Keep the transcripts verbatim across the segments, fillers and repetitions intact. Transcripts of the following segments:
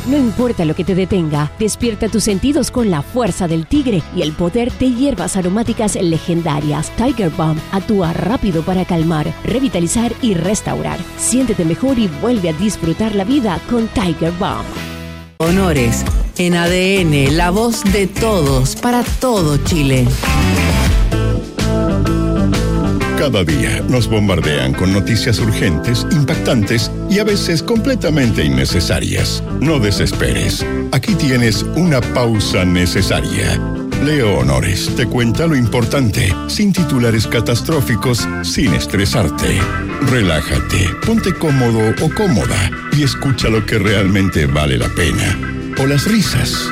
No importa lo que te detenga, despierta tus sentidos con la fuerza del tigre y el poder de hierbas aromáticas legendarias. Tiger Balm actúa rápido para calmar, revitalizar y restaurar. Siéntete mejor y vuelve a disfrutar la vida con Tiger Balm. Honores en A D N, la voz de todos, para todo Chile. Cada día nos bombardean con noticias urgentes, impactantes y a veces completamente innecesarias. No desesperes. Aquí tienes una pausa necesaria. Leo Honores te cuenta lo importante, sin titulares catastróficos, sin estresarte. Relájate, ponte cómodo o cómoda y escucha lo que realmente vale la pena. O las risas.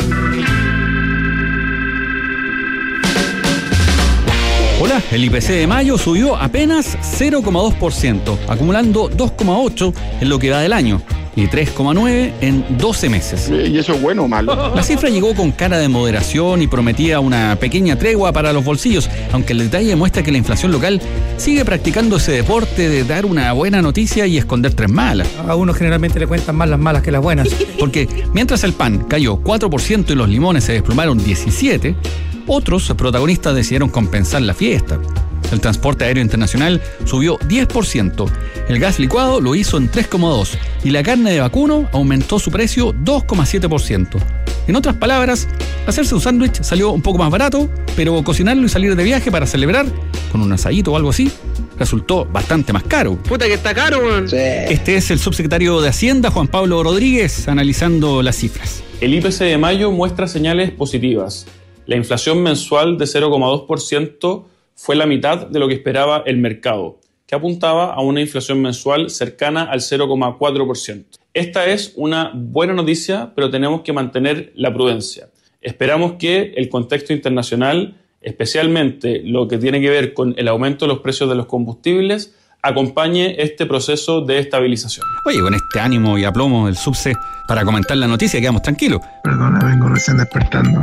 Hola, el I P C de mayo subió apenas cero coma dos por ciento, acumulando dos coma ocho por ciento en lo que va del año y tres coma nueve por ciento en doce meses. ¿Y eso es bueno o malo? La cifra llegó con cara de moderación y prometía una pequeña tregua para los bolsillos, aunque el detalle muestra que la inflación local sigue practicando ese deporte de dar una buena noticia y esconder tres malas. A uno generalmente le cuentan más las malas que las buenas. Porque mientras el pan cayó cuatro por ciento y los limones se desplomaron diecisiete por ciento, otros protagonistas decidieron compensar la fiesta. El transporte aéreo internacional subió diez por ciento, el gas licuado lo hizo en tres coma dos por ciento y la carne de vacuno aumentó su precio dos coma siete por ciento. En otras palabras, hacerse un sándwich salió un poco más barato, pero cocinarlo y salir de viaje para celebrar, con un asadito o algo así, resultó bastante más caro. ¡Puta que está caro, man! Sí. Este es el subsecretario de Hacienda, Juan Pablo Rodríguez, analizando las cifras. El I P C de mayo muestra señales positivas. La inflación mensual de cero coma dos por ciento fue la mitad de lo que esperaba el mercado, que apuntaba a una inflación mensual cercana al cero coma cuatro por ciento. Esta es una buena noticia, pero tenemos que mantener la prudencia. Esperamos que el contexto internacional, especialmente lo que tiene que ver con el aumento de los precios de los combustibles, acompañe este proceso de estabilización. Oye, con este ánimo y aplomo del subse para comentar la noticia, quedamos tranquilos. Perdona, vengo recién despertando.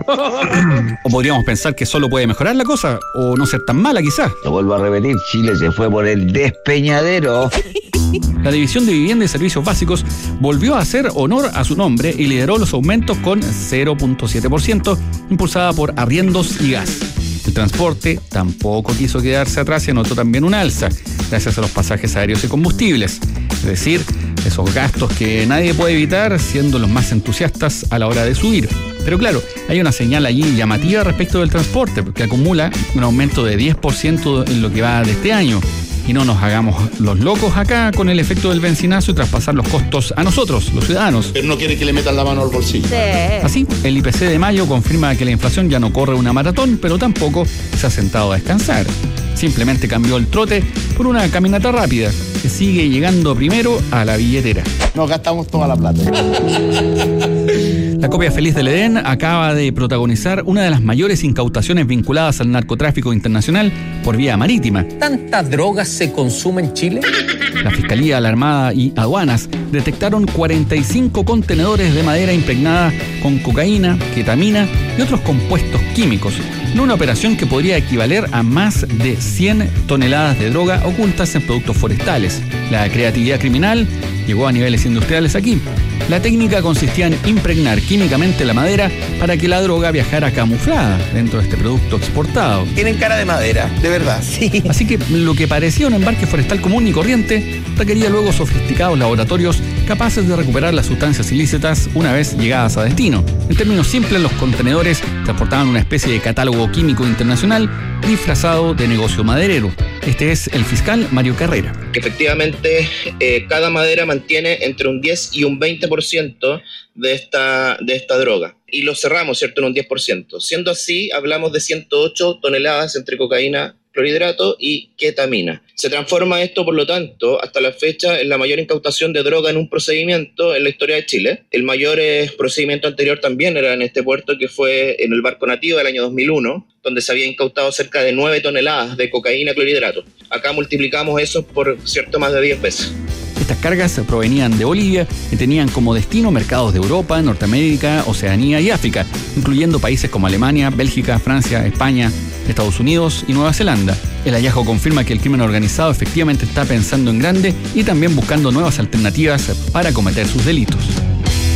O podríamos pensar que solo puede mejorar la cosa, o no ser tan mala quizás. Lo vuelvo a repetir, Chile se fue por el despeñadero. La División de Vivienda y Servicios Básicos volvió a hacer honor a su nombre y lideró los aumentos con cero coma siete por ciento, impulsada por arriendos y gas. El transporte tampoco quiso quedarse atrás y anotó también un alza, gracias a los pasajes aéreos y combustibles. Es decir, esos gastos que nadie puede evitar, siendo los más entusiastas a la hora de subir. Pero claro, hay una señal allí llamativa respecto del transporte, porque acumula un aumento de diez por ciento en lo que va de este año. Y no nos hagamos los locos acá con el efecto del bencinazo y traspasar los costos a nosotros, los ciudadanos. Pero no quiere que le metan la mano al bolsillo. Sí. Así, el I P C de mayo confirma que la inflación ya no corre una maratón, pero tampoco se ha sentado a descansar. Simplemente cambió el trote por una caminata rápida, que sigue llegando primero a la billetera. Nos gastamos toda la plata. La copia feliz del Edén acaba de protagonizar una de las mayores incautaciones vinculadas al narcotráfico internacional por vía marítima. ¿Tanta droga se consume en Chile? La Fiscalía, la Armada y Aduanas detectaron cuarenta y cinco contenedores de madera impregnada con cocaína, ketamina y otros compuestos químicos, en una operación que podría equivaler a más de cien toneladas de droga ocultas en productos forestales. La creatividad criminal llegó a niveles industriales aquí. La técnica consistía en impregnar químicamente la madera para que la droga viajara camuflada dentro de este producto exportado. Tienen cara de madera, de verdad. Sí. Así que lo que parecía un embarque forestal común y corriente requería luego sofisticados laboratorios capaces de recuperar las sustancias ilícitas una vez llegadas a destino. En términos simples, los contenedores transportaban una especie de catálogo químico internacional disfrazado de negocio maderero. Este es el fiscal Mario Carrera. Efectivamente, eh, cada madera mantiene entre un diez y un veinte por ciento de esta, de esta droga. Y lo cerramos, ¿cierto?, en un diez por ciento. Siendo así, hablamos de ciento ocho toneladas entre cocaína, clorhidrato y ketamina. Se transforma esto, por lo tanto, hasta la fecha en la mayor incautación de droga en un procedimiento en la historia de Chile. El mayor eh, procedimiento anterior también era en este puerto, que fue en el barco Nativo del año dos mil uno, donde se había incautado cerca de nueve toneladas de cocaína, clorhidrato. Acá multiplicamos eso por, cierto, más de diez veces. Estas cargas provenían de Bolivia y tenían como destino mercados de Europa, Norteamérica, Oceanía y África, incluyendo países como Alemania, Bélgica, Francia, España, Estados Unidos y Nueva Zelanda. El hallazgo confirma que el crimen organizado efectivamente está pensando en grande y también buscando nuevas alternativas para cometer sus delitos.